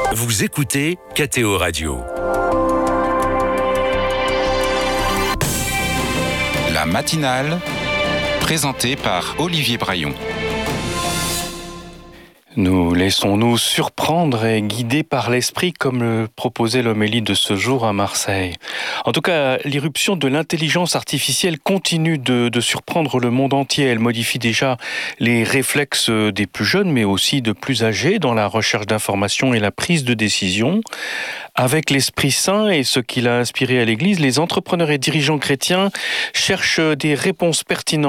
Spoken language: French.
Vous écoutez KTO Radio. La matinale, présentée par Olivier Braillon. Nous laissons-nous surprendre et guider par l'esprit comme le proposait l'homélie de ce jour à Marseille. En tout cas, l'irruption de l'intelligence artificielle continue de surprendre le monde entier. Elle modifie déjà les réflexes des plus jeunes, mais aussi de plus âgés dans la recherche d'informations et la prise de décision. Avec l'Esprit Saint et ce qu'il a inspiré à l'Église, les entrepreneurs et dirigeants chrétiens cherchent des réponses pertinentes